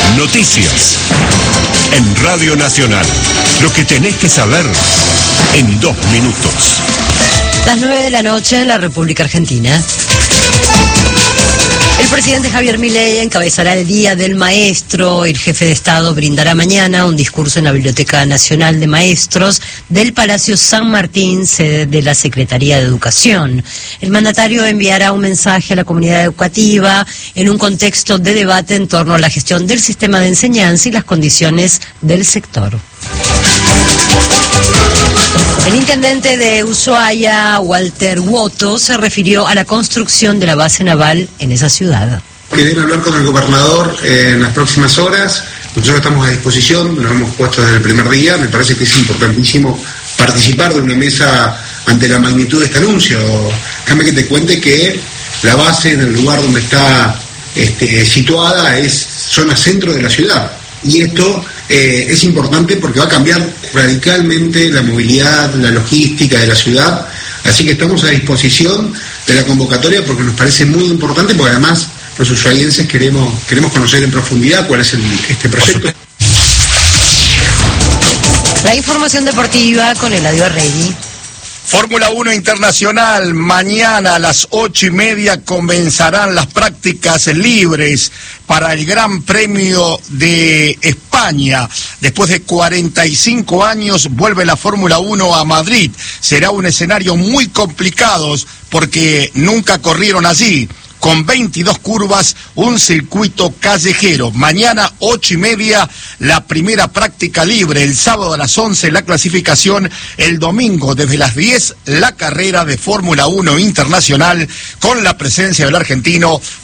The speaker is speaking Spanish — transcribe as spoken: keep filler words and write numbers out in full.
Noticias. En Radio Nacional. Lo que tenés que saber en dos minutos. Las nueve de la noche en la República Argentina. El presidente Javier Milei encabezará el Día del Maestro. El jefe de Estado brindará mañana un discurso en la Biblioteca Nacional de Maestros del Palacio San Martín, sede de la Secretaría de Educación. El mandatario enviará un mensaje a la comunidad educativa en un contexto de debate en torno a la gestión del sistema de enseñanza y las condiciones del sector. El intendente de Ushuaia, Walter Woto, se refirió a la construcción de la base naval en esa ciudad. Quieren hablar con el gobernador eh, en las próximas horas. Nosotros estamos a disposición, nos hemos puesto desde el primer día. Me parece que es importantísimo participar de una mesa ante la magnitud de este anuncio. Déjame que te cuente que la base en el lugar donde está este, situada es zona centro de la ciudad. Y esto eh, es importante porque va a cambiar radicalmente la movilidad, la logística de la ciudad. Así que estamos a disposición de la convocatoria porque nos parece muy importante, porque además los ushuaienses queremos, queremos conocer en profundidad cuál es el, este proyecto. La información deportiva con Eladio Arregui. Fórmula uno Internacional, mañana a las ocho y media comenzarán las prácticas libres para el Gran Premio de España. Después de cuarenta y cinco años vuelve la Fórmula uno a Madrid. Será un escenario muy complicado porque nunca corrieron allí. Con veintidós curvas, un circuito callejero. Mañana, ocho y media, la primera práctica libre. El sábado a las once, la clasificación. El domingo, desde las diez, la carrera de Fórmula uno Internacional, con la presencia del argentino